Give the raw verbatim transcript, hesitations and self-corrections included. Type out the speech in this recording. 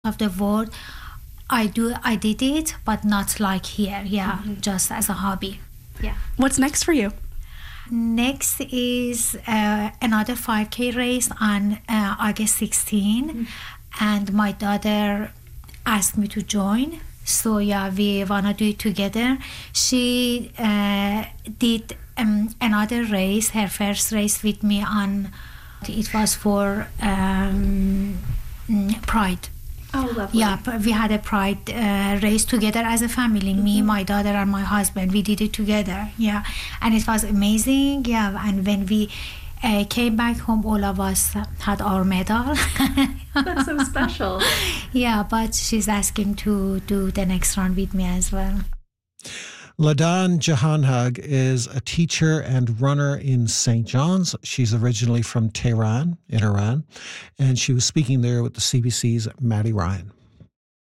of the world. I do, I did it, but not like here. Yeah, mm-hmm. just as a hobby. Yeah. What's next for you? Next is uh, another five K race on uh, August sixteenth, mm-hmm. and my daughter asked me to join. So yeah, we wanna do it together. She uh, did um, another race, her first race with me on. It was for um, Pride. Oh, lovely. Yeah, we had a Pride uh, race together as a family. Mm-hmm. Me, my daughter, and my husband. We did it together. Yeah, and it was amazing. Yeah, and when we uh, came back home, all of us had our medal. That's so special. Yeah, but she's asking to do the next round with me as well. Ladan Jahanhag is a teacher and runner in Saint John's. She's originally from Tehran in Iran, and she was speaking there with the C B C's Maddie Ryan.